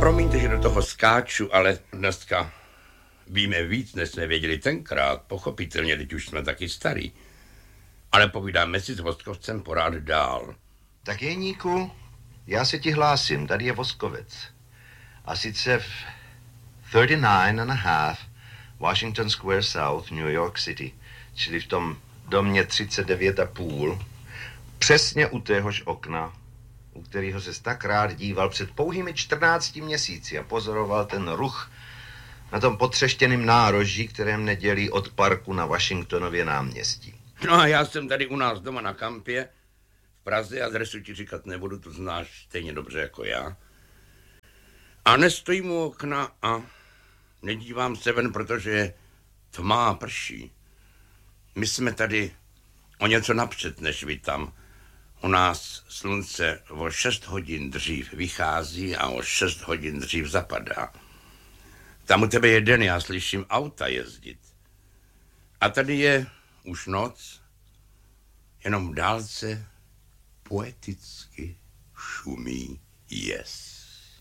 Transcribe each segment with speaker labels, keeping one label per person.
Speaker 1: Promiňte, že do toho skáču, ale dneska víme víc, než jsme věděli tenkrát. Pochopitelně, teď už jsme taky starý. Ale povídáme si s Voskovcem porád dál.
Speaker 2: Tak Jeníku, já se ti hlásím, tady je Voskovec. A sice v 39.5 Washington Square South, New York City, čili v tom domě 39,5, přesně u téhož okna, u kterého se tak rád díval před pouhými 14 měsíci a pozoroval ten ruch na tom potřeštěném nároží, které mne dělí od parku na Washingtonově náměstí.
Speaker 1: No a já jsem tady u nás doma na kampě v Praze, adresu ti říkat nebudu, to znáš stejně dobře jako já. A nestojím u okna a nedívám se ven, protože je tmá, prší. My jsme tady o něco napřed než vy tam. U nás slunce o 6 hodin dřív vychází a o 6 hodin dřív zapadá. Tam u tebe je den, já slyším auta jezdit. A tady je už noc, jenom v dálce poeticky šumí jes.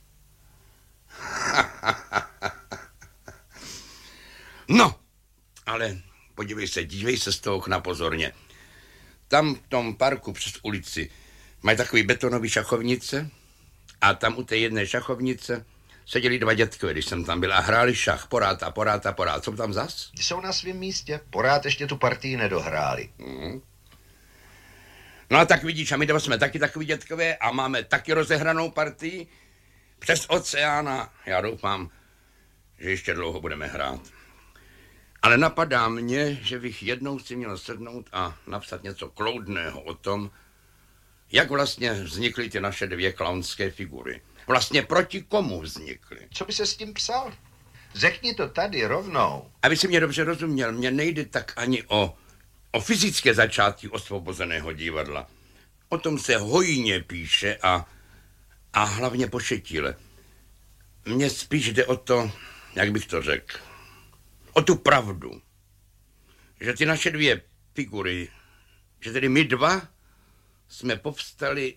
Speaker 1: No, ale dívej se z toho okna pozorně. Tam v tom parku přes ulici mají takový betonový šachovnice a tam u té jedné šachovnice seděli dva dětkové, když jsem tam byl a hráli šach, porád. Co tam zas?
Speaker 2: Jsou na svém místě, porád ještě tu partii nedohráli.
Speaker 1: No a tak vidíš, a my dva jsme taky takový dětkové a máme taky rozehranou partii přes oceán a já doufám, že ještě dlouho budeme hrát. Ale napadá mě, že bych jednou si měl sednout a napsat něco kloudného o tom, jak vlastně vznikly ty naše dvě klaunské figury. Vlastně proti komu vznikly.
Speaker 2: Co by se s tím psal? Řekni to tady rovnou.
Speaker 1: Aby si mě dobře rozuměl, mně nejde tak ani o fyzické začátky Osvobozeného divadla. O tom se hojně píše a hlavně pošetíle. Mně spíš jde o to, jak bych to řekl, o tu pravdu. Že ty naše dvě figury, že tedy my dva jsme povstali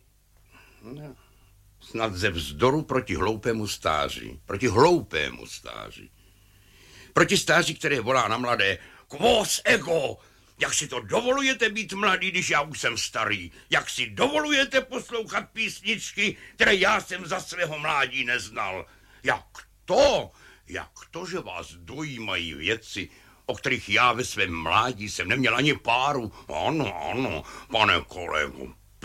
Speaker 1: snad ze vzdoru proti hloupému stáří. Proti stáří, které volá na mladé: Quos ego! Jak si to dovolujete být mladý, když já už jsem starý? Jak si dovolujete poslouchat písničky, které já jsem za svého mládí neznal? Jak to, že vás dojímají věci, o kterých já ve svém mládí jsem neměl ani páru? Ano, pane kolego,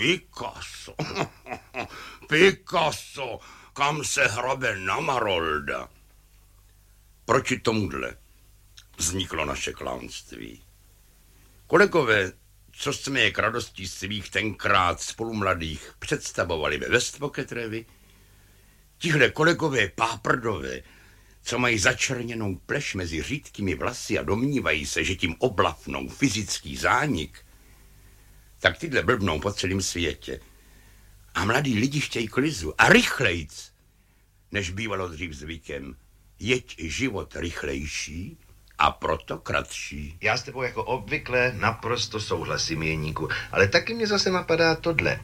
Speaker 1: Picasso, kam se hrabe na Marolda. Proti tomuhle vzniklo naše klaunství. Kolegové, co jsme je k radostí svých tenkrát spolumladých představovali ve Westpocketrevy, tihle kolegové páprdové, co mají začerněnou pleš mezi řídkými vlasy a domnívají se, že tím oblafnou fyzický zánik, tak tyhle blbnou po celém světě. A mladí lidi chtějí klizu. A rychlejc, než bývalo dřív zvykem. Jeď život rychlejší a proto kratší.
Speaker 2: Já s tebou jako obvykle naprosto souhlasím, Jeníku, ale taky mě zase napadá tohle.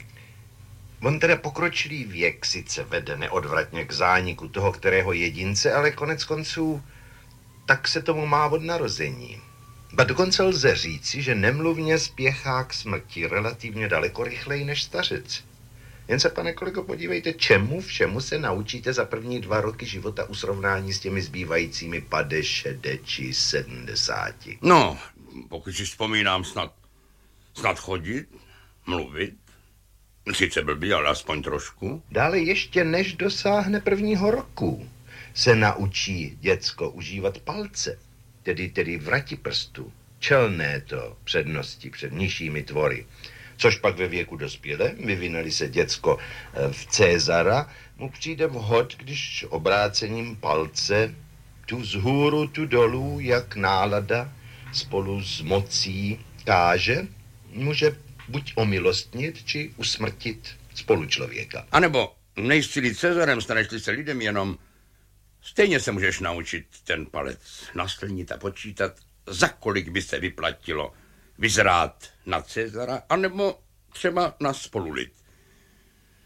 Speaker 2: On teda pokročilý věk sice vede neodvratně k zániku toho kterého jedince, ale konec konců tak se tomu má od narození. Ba dokonce lze říci, že nemluvně spěchá k smrti relativně daleko rychleji než stařec. Jen se, pane kolego, podívejte, čemu všemu se naučíte za první 2 roky života u srovnání s těmi zbývajícími 50, 60 či 70.
Speaker 1: No, pokud si vzpomínám, snad chodit, mluvit, sice blbý, ale aspoň trošku.
Speaker 2: Dále ještě než dosáhne 1. roku, se naučí děcko užívat palce, tedy vrati prstu, čelné to přednosti před nižšími tvory. Což pak ve věku dospělé, vyvinuli se děcko v Cezara, mu přijde vhod, když obrácením palce tu vzhůru, tu dolů, jak nálada spolu s mocí káže, může buď omilostnit, či usmrtit spolučlověka.
Speaker 1: A nebo nejsi-li Cezarem, staneš-li se lidem jenom, stejně se můžeš naučit ten palec naslnit a počítat, za kolik by se vyplatilo vyzrát na Cezara, anebo třeba na spolulid.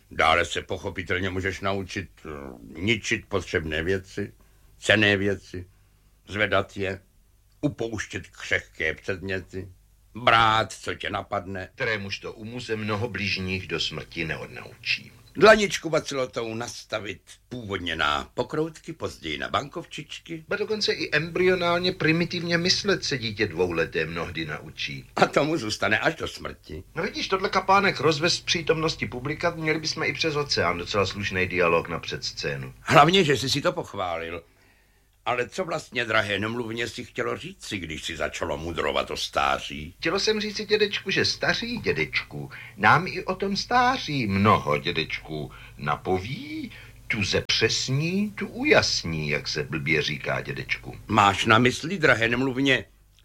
Speaker 1: Dále se pochopitelně můžeš naučit ničit potřebné věci, cenné věci, zvedat je, upouštět křehké předměty, brát, co tě napadne.
Speaker 2: Kterémuž to umu se mnoho bližních do smrti neodnaučí.
Speaker 1: Dlaničku bacilotou nastavit původně na pokroutky, později na bankovčičky.
Speaker 2: Ba dokonce i embryonálně primitivně myslet se dítě dvouleté mnohdy naučí.
Speaker 1: A tomu zůstane až do smrti.
Speaker 2: No vidíš, tohle kapánek rozvést v přítomnosti publika, měli bychom i přes oceán docela slušný dialog na předscénu.
Speaker 1: Hlavně, že jsi si to pochválil. Ale co vlastně, drahé nemluvně, si chtělo říci, když si začalo mudrovat o stáří?
Speaker 2: Chtělo jsem říci, dědečku, že staří dědečku nám i o tom stáří mnoho, dědečku, napoví, tu zepřesní, tu ujasní, jak se blbě říká, dědečku.
Speaker 1: Máš na mysli, drahé nemluvně,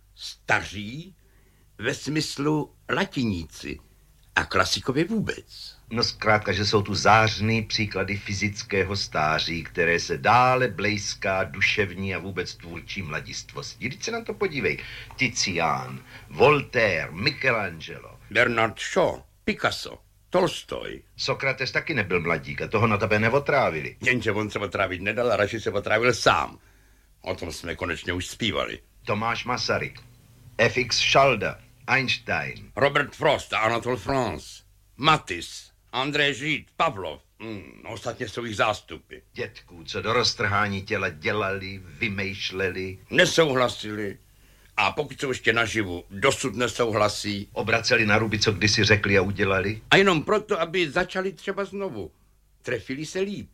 Speaker 1: staří ve smyslu latiníci a klasikově vůbec?
Speaker 2: No zkrátka, že jsou tu zářný příklady fyzického stáří, které se dále blejská duševní a vůbec tvůrčí mladistvosti. Vždyť se na to podívej. Tizian, Voltaire, Michelangelo.
Speaker 1: Bernard Shaw, Picasso, Tolstoj.
Speaker 2: Sokrates taky nebyl mladík a toho na tebe neotrávili.
Speaker 1: Jenže on se otrávit nedal a radši se otrávil sám. O tom jsme konečně už zpívali.
Speaker 2: Tomáš Masaryk, F.X. Šalda, Einstein.
Speaker 1: Robert Frost a Anatole France, Matisse, André Gide, Pavlov. Ostatně jsou jich zástupy.
Speaker 2: Dětků, co do roztrhání těla dělali, vymýšleli.
Speaker 1: Nesouhlasili. A pokud jsou ještě naživu, dosud nesouhlasí.
Speaker 2: Obraceli na ruby, co kdysi řekli a udělali.
Speaker 1: A jenom proto, aby začali třeba znovu. Trefili se líp.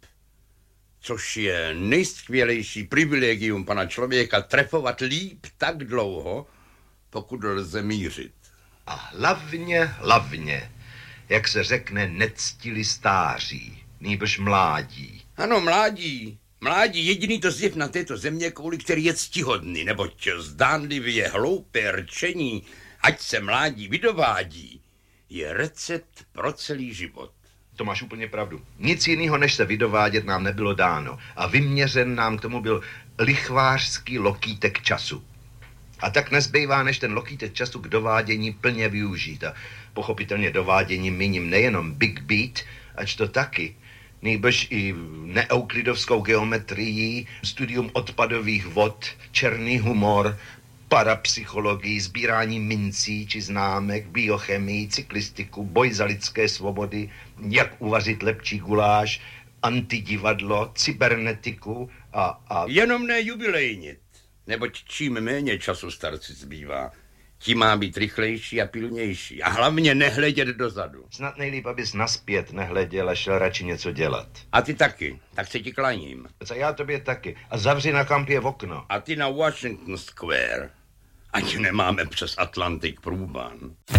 Speaker 1: Což je nejskvělejší privilegium pana člověka, trefovat líp tak dlouho, pokud lze mířit.
Speaker 2: A hlavně, jak se řekne, nectili stáří, nýbrž mládí.
Speaker 1: Ano, mládí. Mládí jediný to zjev na této země kouli, který je ctihodný, neboť zdánlivě hloupé rčení, ať se mládí vydovádí, je recept pro celý život.
Speaker 2: To máš úplně pravdu. Nic jiného, než se vydovádět, nám nebylo dáno. A vyměřen nám k tomu byl lichvářský lokýtek času. A tak nezbývá, než ten lokýtek času k dovádění plně využít. A pochopitelně dováděním míním nejenom Big Beat, ač to taky, nýbrž i neeuklidovskou geometrii, studium odpadových vod, černý humor, parapsychologii, sbírání mincí či známek, biochemii, cyklistiku, boj za lidské svobody, jak uvařit lepší guláš, antidivadlo, cybernetiku a...
Speaker 1: Jenom ne jubilejnit, neboť čím méně času starci zbývá, tím má být rychlejší a pilnější. A hlavně nehledět dozadu.
Speaker 2: Snad nejlíp, abys naspět nehleděl a šel radši něco dělat.
Speaker 1: A ty taky, tak se ti klaním.
Speaker 2: A já tobě taky. A zavři na kampě v okno.
Speaker 1: A ty na Washington Square, ať nemáme přes Atlantik průban.